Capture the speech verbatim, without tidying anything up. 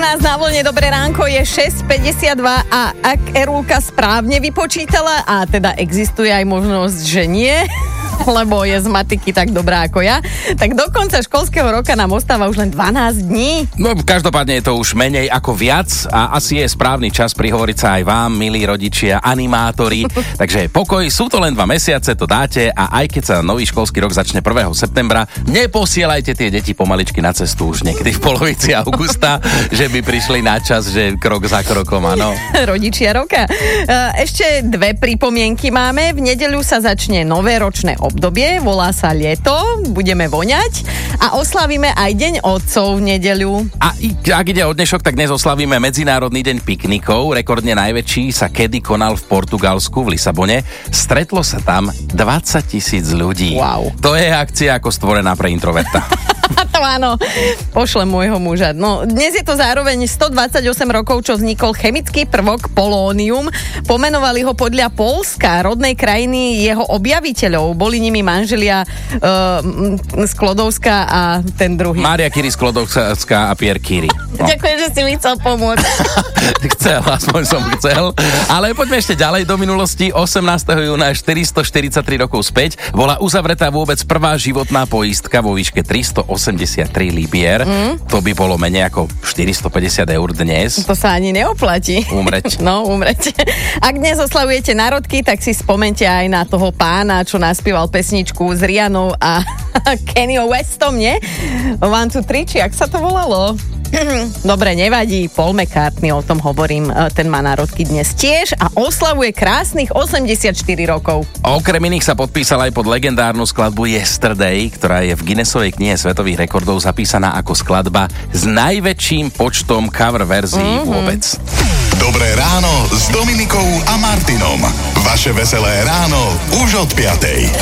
nás na vlne Dobré ránko je šesť päťdesiatdva a ak Erulka správne vypočítala, a teda existuje aj možnosť, že nie, lebo je z matiky tak dobrá ako ja, tak do konca školského roka nám ostáva už len dvanásť dní. No, každopádne je to už menej ako viac a asi je správny čas prihovoriť sa aj vám, milí rodičia, animátori. Takže pokoj, sú to len dva mesiace, to dáte a aj keď sa nový školský rok začne prvého septembra, neposielajte tie deti pomaličky na cestu už niekedy v polovici augusta, že by prišli na čas, že krok za krokom, áno. Rodičia roka. Ešte dve pripomienky máme. V nedeľu sa začne nové ročné obdobie, volá sa leto, budeme voňať a oslavíme aj Deň otcov v nedeľu. A ak ide o dnešok, tak dnes oslavíme Medzinárodný deň piknikov. Rekordne najväčší sa kedy konal v Portugalsku, v Lisabone. Stretlo sa tam dvadsať tisíc ľudí. Wow. To je akcia ako stvorená pre introverta. To áno, pošlem môjho muža. No, dnes je to zároveň stodvadsaťosem rokov, čo vznikol chemický prvok polónium. Pomenovali ho podľa Poľska, rodnej krajiny jeho objaviteľov. Boli nimi manželia uh, Sklodovská a ten druhý. Mária Curie Sklodovská a Pierre Curie. No. Ďakujem, že si mi chcel pomôcť. Chcel, aspoň som chcel. Ale poďme ešte ďalej do minulosti. osemnásteho júna štyristoštyridsaťtri rokov späť bola uzavretá vôbec prvá životná poistka vo výške tristoosemdesiattri libier. Mm. To by bolo menej ako štyristopäťdesiat eur dnes. To sa ani neoplatí. Umreť. No, umreť. Ak dnes oslavujete narodky, tak si spomente aj na toho pána, čo naspieval pesničku s Rianou a Kanye Westom, nie? One, two, three, či ak sa to volalo? Dobre, nevadí, Paul McCartney, o tom hovorím, ten má národky dnes tiež a oslavuje krásnych osemdesiatštyri rokov. Okrem iných sa podpísal aj pod legendárnu skladbu Yesterday, ktorá je v Guinnessovej knihe svetových rekordov zapísaná ako skladba s najväčším počtom cover verzií mm-hmm. vôbec. Dobré ráno s Dominikou a Martinom. Vaše veselé ráno už od piatej.